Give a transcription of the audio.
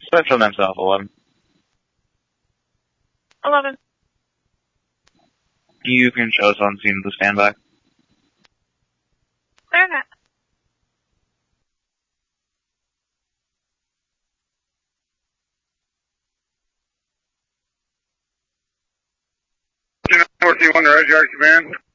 Special name South 11. 11. You can show us on scene to standby. Clear that. North 1 Red Yard Command.